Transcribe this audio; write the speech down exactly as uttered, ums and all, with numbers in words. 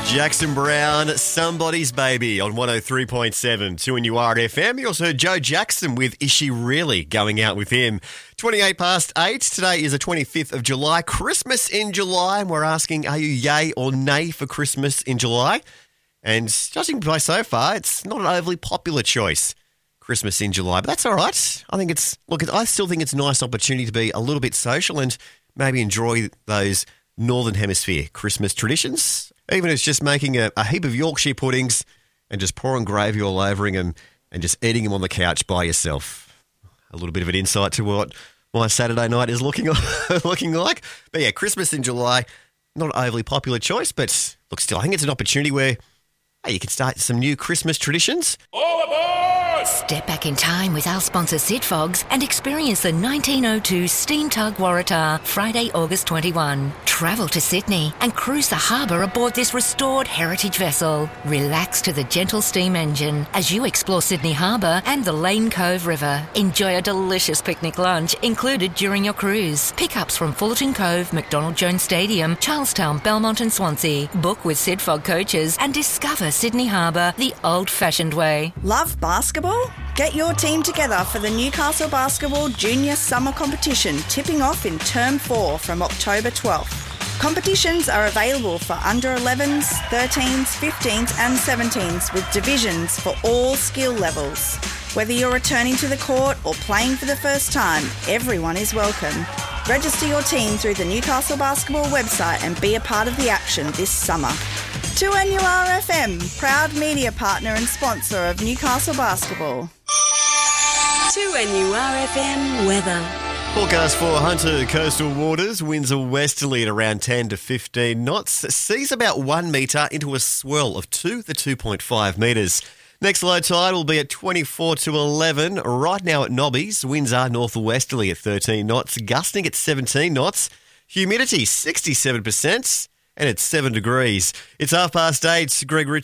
Jackson Brown, Somebody's Baby on one oh three point seven. Two and you are at F M. You also heard Joe Jackson with Is She Really, going out with him. twenty-eight past eight. Today is the twenty-fifth of July. Christmas in July. And we're asking, are you yay or nay for Christmas in July? And judging by so far, it's not an overly popular choice, Christmas in July. But that's all right. I think it's, look, I still think it's a nice opportunity to be a little bit social and maybe enjoy those Northern Hemisphere Christmas traditions. Even if it's just making a, a heap of Yorkshire puddings and just pouring gravy all over them and just eating them on the couch by yourself. A little bit of an insight to what my Saturday night is looking looking like. But yeah, Christmas in July, not an overly popular choice, but look, still, I think it's an opportunity where, hey, you can start some new Christmas traditions. All aboard! Step back in time with our sponsor Sid Fogs and experience the nineteen oh two Steam Tug Waratah Friday, August twenty-first. Travel to Sydney and cruise the harbour aboard this restored heritage vessel. Relax to the gentle steam engine as you explore Sydney Harbour and the Lane Cove River. Enjoy a delicious picnic lunch included during your cruise. Pickups from Fullerton Cove, McDonald Jones Stadium, Charlestown, Belmont and Swansea. Book with Sid Fog coaches and discover Sydney Harbour the old-fashioned way. Love basketball? Get your team together for the Newcastle Basketball Junior Summer Competition, tipping off in Term four from October twelfth. Competitions are available for under elevens, thirteens, fifteens and seventeens with divisions for all skill levels. Whether you're returning to the court or playing for the first time, everyone is welcome. Register your team through the Newcastle Basketball website and be a part of the action this summer. two N U R F M, proud media partner and sponsor of Newcastle Basketball. two N U R F M weather. Forecast for Hunter coastal waters. Winds are westerly at around ten to fifteen knots. Seas about one metre into a swell of two to two point five metres. Next low tide will be at twenty-four to eleven. Right now at Nobbies, winds are northwesterly at thirteen knots, gusting at seventeen knots. Humidity sixty-seven percent and it's seven degrees. It's half past eight. Greg Rich.